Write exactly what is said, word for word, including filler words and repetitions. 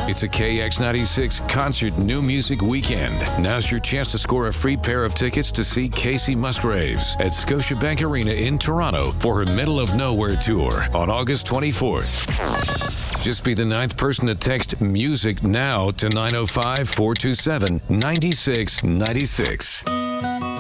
It's a K X ninety-six concert new music weekend. Now's your chance to score a free pair of tickets to see Casey Musgraves at Scotiabank Arena in Toronto for her Middle of Nowhere tour on August twenty-fourth. Just be the ninth person to text music now to nine oh five, four two seven, nine six nine six.